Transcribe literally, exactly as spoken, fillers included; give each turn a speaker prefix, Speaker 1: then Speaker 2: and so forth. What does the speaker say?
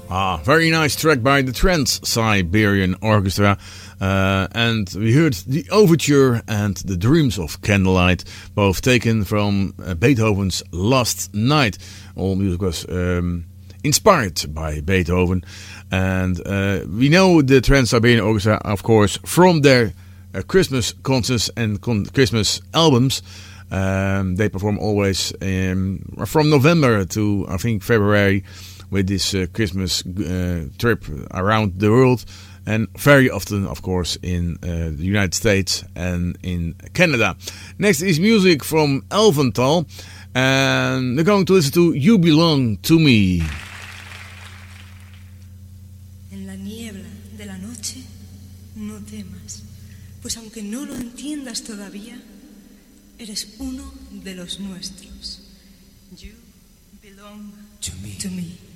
Speaker 1: Ah, very nice track by the Trans-Siberian Orchestra. Uh, and we heard the Overture and the Dreams of Candlelight, both taken from uh, Beethoven's Last Night. All music was um, inspired by Beethoven. And uh, we know the Trans-Siberian Orchestra, of course, from their uh, Christmas concerts and con- Christmas albums. Um, they perform always um, from November to, I think, February, with this uh, Christmas uh, trip around the world, and very often, of course, in uh, the United States and in Canada. Next is music from Elventhal, and we're going to listen to You Belong to Me.
Speaker 2: En la niebla de la noche, no temas, pues aunque no lo entiendas todavía, eres uno de los nuestros. You belong to me. To me.